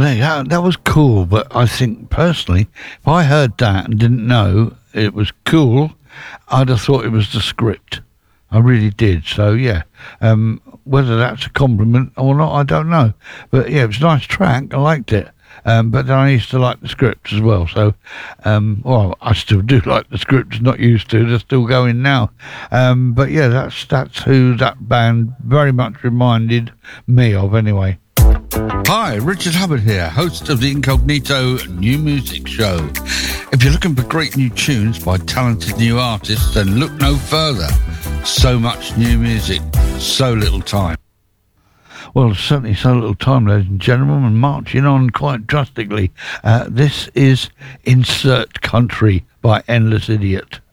that was cool, but I think personally, if I heard that and didn't know it was cool, I'd have thought it was the script. I really did. So yeah, whether that's a compliment or not, I don't know. But yeah, it was a nice track. I liked it. But then I used to like the script as well. So, well, I still do like the script. Not used to. They're still going now. But yeah, that's who that band very much reminded me of. Anyway. Hi, Richard Hubbard here, host of the Incognito New Music Show. If you're looking for great new tunes by talented new artists, then look no further. So much new music, so little time. Well, certainly so little time, ladies and gentlemen, and marching on quite drastically. This is Insert Country by Endless Idiot.